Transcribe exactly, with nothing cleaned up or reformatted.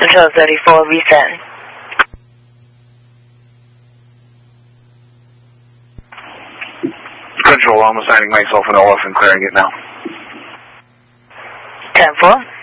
Control thirty-four, reset. Control, I'm assigning myself an O F and clearing it now. ten four.